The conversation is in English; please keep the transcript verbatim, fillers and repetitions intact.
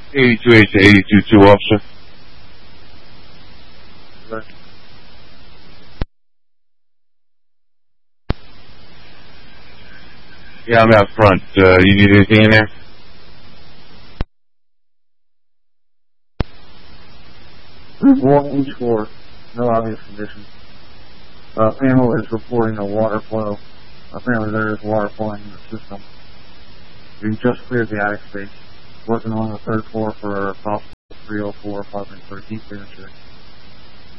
eighty-two H to eighty-two two, officer. Right. Yeah, I'm out front. Uh, you need anything in there? One each floor. No obvious conditions. Uh, panel is reporting a water flow. Apparently there is water flowing in the system. We just cleared the attic space. Working on the third floor for possible three oh four apartment for a deep signature.